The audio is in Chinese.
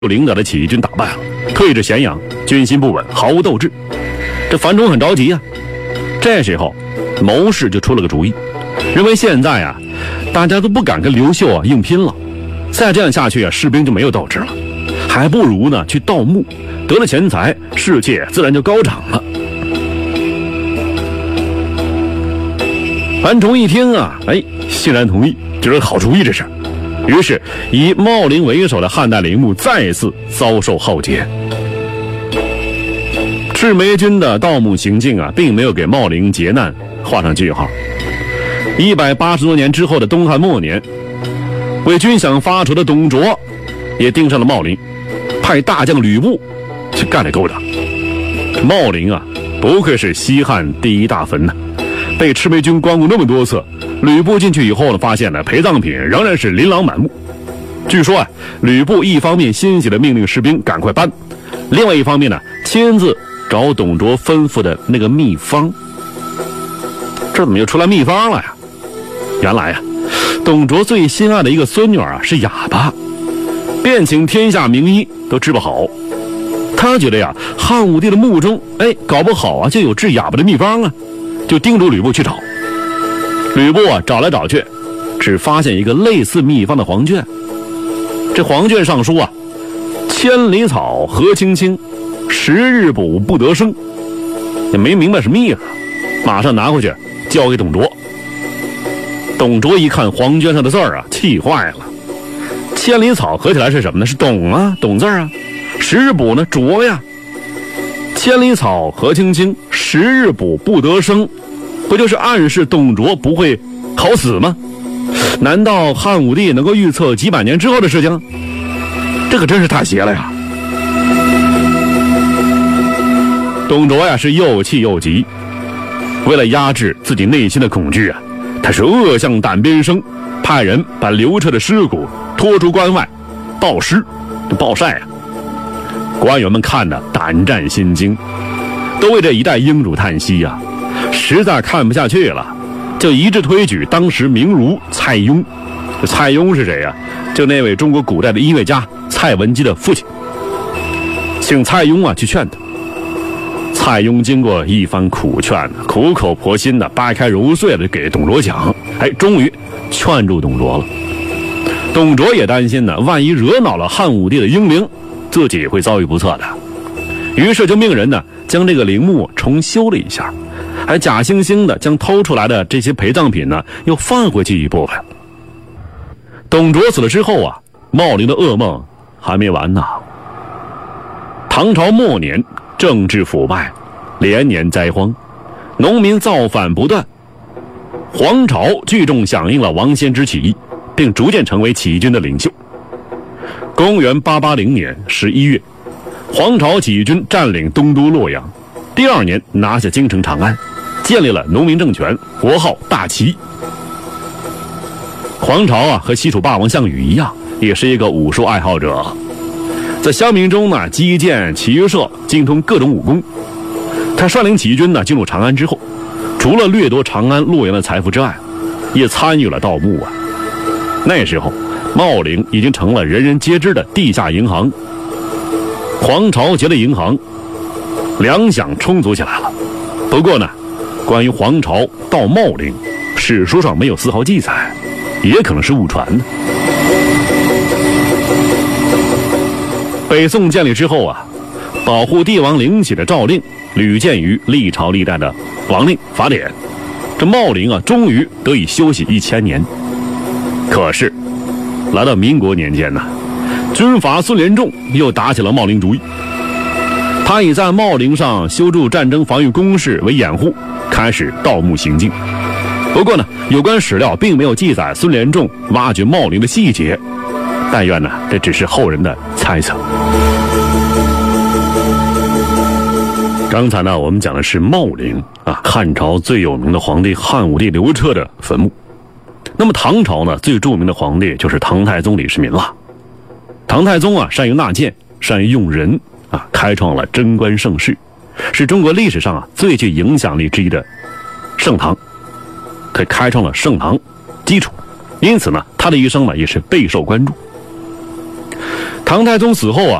领导的起义军打败了，退至咸阳，军心不稳，毫无斗志。这樊崇很着急啊。这时候，谋士就出了个主意，认为现在啊，大家都不敢跟刘秀硬拼了，再这样下去士兵就没有斗志了，还不如呢去盗墓，得了钱财，士气自然就高涨了。樊崇一听啊，欣然同意，这是好主意，这是。于是以茂陵为首的汉代陵墓再一次遭受浩劫。赤眉军的盗墓行径啊，并没有给茂陵劫难画上句号。180多年之后的东汉末年，为军饷发愁的董卓也盯上了茂陵，派大将吕布去干了勾当。茂陵啊，不愧是西汉第一大坟呢，被赤眉军光顾那么多次，吕布进去以后呢，发现了陪葬品仍然是琳琅满目。据说啊，吕布一方面欣喜地命令士兵赶快搬，另外一方面呢，亲自找董卓吩咐的那个秘方。这怎么又出来秘方了呀？原来啊，董卓最心爱的一个孙女啊是哑巴，便请天下名医都治不好。他觉得呀，汉武帝的墓中搞不好啊就有治哑巴的秘方啊，就叮嘱吕布去找。吕布啊找来找去，只发现一个类似秘方的黄卷。这黄卷上书啊，千里草何青青，10日补不得生，也没明白什么意思，马上拿回去交给董卓。董卓一看黄卷上的字儿啊，气坏了。千里草合起来是什么呢？是董啊，董字啊。10日补呢，卓呀。千里草何青青，10日补不得生，不就是暗示董卓不会好死吗？难道汉武帝能够预测几百年之后的事情？这可真是太邪了呀！董卓呀是又气又急，为了压制自己内心的恐惧啊，他是恶向胆边生，派人把刘彻的尸骨拖出关外暴尸暴晒啊。官员们看得胆战心惊，都为这一代英主叹息啊，实在看不下去了，就一致推举当时名儒蔡邕。蔡邕是谁呀？就那位中国古代的音乐家蔡文姬的父亲，请蔡邕啊去劝他。蔡邕经过一番苦劝，苦口婆心的掰开揉碎的给董卓讲，终于劝住董卓了。董卓也担心呢，万一惹恼了汉武帝的英灵，自己会遭遇不测的。于是就命人呢将这个陵墓重修了一下，还假惺惺的将偷出来的这些陪葬品呢又放回去一部分。董卓死了之后啊，茂陵的噩梦还没完呢。唐朝末年，政治腐败，连年灾荒，农民造反不断。黄巢聚众响应了王先之起义，并逐渐成为起义军的领袖。公元880年11月，黄巢起义军占领东都洛阳，第2年拿下京城长安，建立了农民政权，国号大齐。黄巢啊和西楚霸王项羽一样，也是一个武术爱好者，在乡民中呢击剑骑射，精通各种武功。他率领起义军呢进入长安之后，除了掠夺长安洛阳的财富之外，也参与了盗墓啊。那时候茂陵已经成了人人皆知的地下银行。黄巢劫了银行，粮饷充足起来了。不过呢，关于黄巢盗茂陵，史书上没有丝毫记载，也可能是误传的。北宋建立之后啊，保护帝王陵寝的诏令屡见于历朝历代的王令法典。这茂陵啊，终于得以休息1000年。可是来到民国年间呢，军阀孙连仲又打起了茂陵主意。他以在茂陵上修筑战争防御工事为掩护，开始盗墓行径。不过呢，有关史料并没有记载孙连仲挖掘茂陵的细节，但愿呢，这只是后人的猜测。刚才呢，我们讲的是茂陵啊，汉朝最有名的皇帝汉武帝刘彻的坟墓。那么唐朝呢，最著名的皇帝就是唐太宗李世民了。唐太宗啊，善于纳谏，善于用人啊，开创了贞观盛世，是中国历史上啊最具影响力之一的盛唐，可以开创了盛唐基础。因此呢，他的一生呢也是备受关注。 唐太宗死后啊，